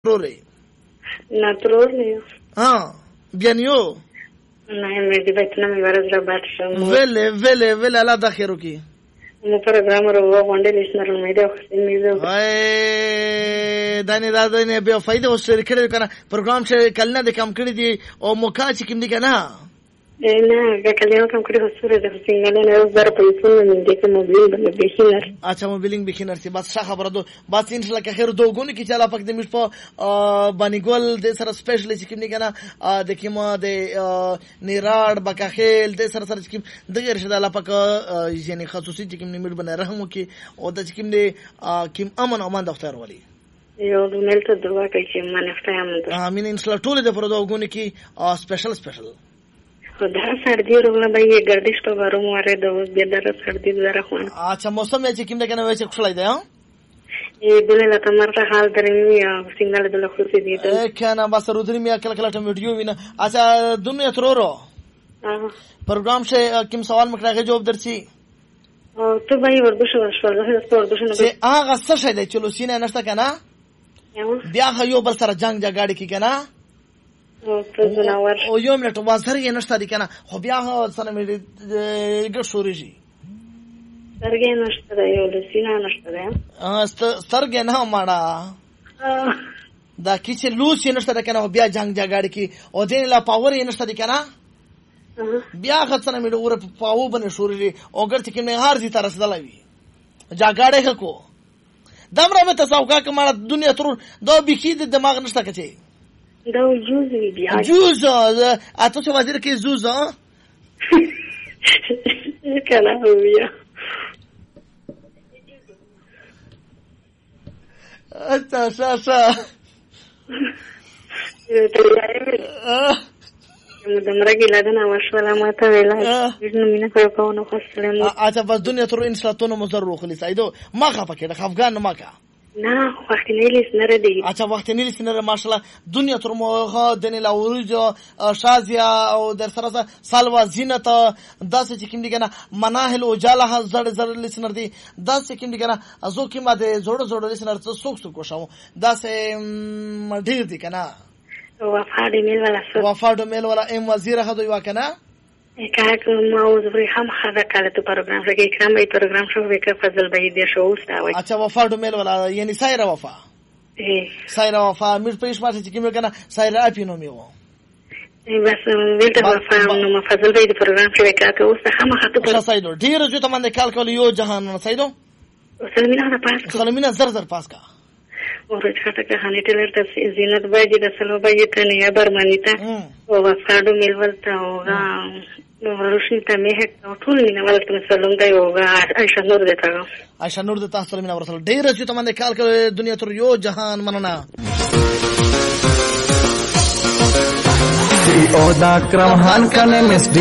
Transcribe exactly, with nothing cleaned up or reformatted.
تروري نه ترور نه ها بیانیو نه مې دې بچنه مې ورځ را بات شم ویلې ویلې ویلې الله د خیرو کی مو پروګرام ورو غونډه لیسنر مې دا خو مې زه وای دانی دا دنه به فائدہ وسره کړی کنه پروګرام چې کلنه د کم کړی دی او موکا چې کوم دی کنه نه کله کم کړی خو سره د څنګه نه زره پیسې مې دې کوم موبایل باندې بهینر اچھا موبایلینګ بهینر سي بس ښه خبره ده بس ان شاء الله که خیر دوګونه کی چلا پک د مش په باندې ګول د سره سپیشل چې کوم دی کنه د کیما د نیراړ بکاخیل د سره سره کوم د غیر شد الله پک یعنی خصوصي چې کوم نیمړ بنه رحم کی او د کوم دی کوم امن امان دفتر ولی یو د مل ته دعا کوي چې منفته امين ان شاء الله ټول د پر دوګونه کی سپیشل سپیشل خدا سردی روغله به یې گردش په بارو ماره د اوس به در سردی زره خو اچھا موسم یې چې کوم دغه نوې څه خلای دی ها ای بل لا تمر ته حال درې یا سنگل د لخر سي دي ته کنه بس رودري میا کله کله ټم ویډیو وینه اچھا دنیا ترورو اه پروګرام شه کوم سوال مکراغه جواب درسي او ته به وربش ورشل زه سپورت بشنه چې هغه څه شي دی چلو سینه نشته کنه بیا یو بل سره جنگ جګړه کی کنه او ته زناور او یو منټ وازر یې نشته دی کنه خو بیا سره مې ګر شوريږي سرګې نشته دی یو د سینا نشته دی ا سرګې نه ماړه دا کیسه لوس یې نشته کنه بیا جنگ جګړه کی او دین لا پاور یې نشته دی کنه بیا خاطر مې ور په پاو باندې شوريږي او ګر چې کې هر دي تر رسیدلای جګړه کو دمره مې تاسو کا مړه دنیا تر دا بيخي د دماغ نشته کچې دا جوز وی بیا جوز اته څه وزیر کې جوز ها کله ویا اته شاشا دمره کې لادنه وشوله ماته ویلا نو مینه کوي په نو خپلم اته بس دنیا تر ان شاء الله مزر روخلی سایدو ما خفه کړه افغان ما کا نه وخت نه لیسنره دی اچھا وخت نه لیسنره ماشاءالله دنیا تر موغه د نه لاورجو شازیا او در سره سالوا زینت داسې چې کوم دي کنه مناهل او جاله زړ زړ لیسنر دي داسې کوم دي کنه ازو کې ما د زړ زړ لیسنر څه سوک سوک شاو داسې ډیر دي کنه وفا د میل ولا سو وفا د میل ولا ام وزیر هدو یو کنه کاک موضوع هم خدا کله تو پروګرام کې اکرام به پروګرام شو وکړ فضل به دې شو اوسه اچھا وفا د میل ولا یعنی سایره وفا ای سایره وفا مې پېښ ماته چې کوم کنه سایره اپینو میو بس ویلته وفا نو فضل به دې پروګرام کې وکړ اوسه هم خاطر په سایدو ډیر جو ته باندې کال کول یو جهان سایدو سلمینا نه پاس سلمینا زر زر پاس کا ورته خاطر که هني ټلر ته زینت باجی د سلو باجی ته نه برمنیتا او وفا د میل ولته او نو روشنی ته مه او ټول مینه ولته سلام دی او عائشہ نور دته عائشہ نور دته سلام مینه ورسول ډیر چې ته باندې کال کول دنیا تر یو جهان مننه او دا کرم هان کنه مس